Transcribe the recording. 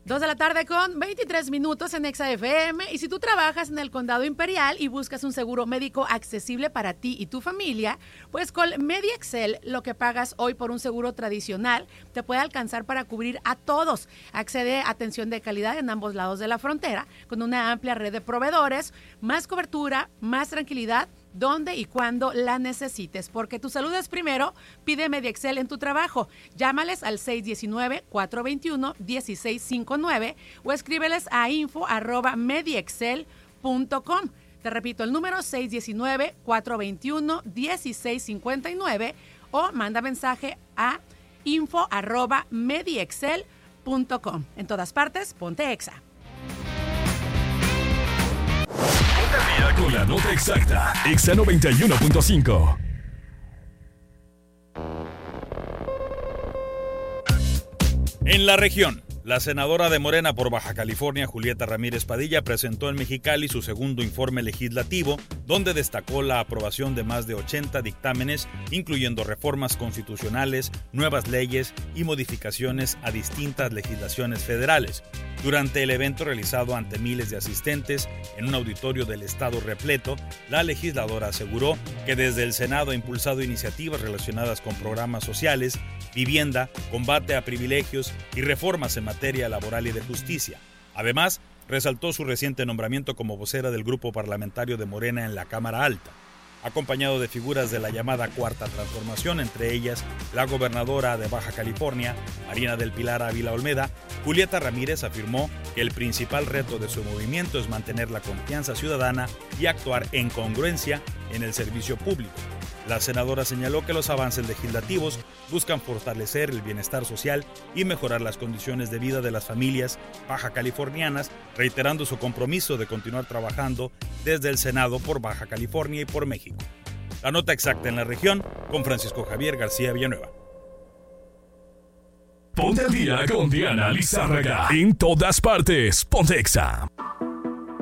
2 de la tarde con 23 minutos en Exa FM. Y si tú trabajas en el Condado Imperial y buscas un seguro médico accesible para ti y tu familia, pues con MediExcel lo que pagas hoy por un seguro tradicional te puede alcanzar para cubrir a todos. Accede a atención de calidad en ambos lados de la frontera con una amplia red de proveedores, más cobertura, más tranquilidad, donde y cuando la necesites, porque tu salud es primero. Pide MediExcel en tu trabajo. Llámales al 619-421-1659 o escríbeles a info@mediexcel.com. Te repito el número 619-421-1659 o manda mensaje a info@mediexcel.com. En todas partes, ponte Exa. Con la nota exacta, Exa 91.5. En la región, la senadora de Morena por Baja California, Julieta Ramírez Padilla, presentó en Mexicali su segundo informe legislativo, donde destacó la aprobación de más de 80 dictámenes, incluyendo reformas constitucionales, nuevas leyes y modificaciones a distintas legislaciones federales. Durante el evento realizado ante miles de asistentes en un auditorio del estado repleto, la legisladora aseguró que desde el Senado ha impulsado iniciativas relacionadas con programas sociales, vivienda, combate a privilegios y reformas en materia laboral y de justicia. Además, resaltó su reciente nombramiento como vocera del grupo parlamentario de Morena en la Cámara Alta, acompañado de figuras de la llamada Cuarta Transformación, entre ellas la gobernadora de Baja California, Marina del Pilar Ávila Olmeda. Julieta Ramírez afirmó que el principal reto de su movimiento es mantener la confianza ciudadana y actuar en congruencia en el servicio público. La senadora señaló que los avances legislativos buscan fortalecer el bienestar social y mejorar las condiciones de vida de las familias baja californianas, reiterando su compromiso de continuar trabajando desde el Senado por Baja California y por México. La nota exacta en la región con Francisco Javier García Villanueva. Ponte al día con Diana Lizárraga. En todas partes, ponte Exa.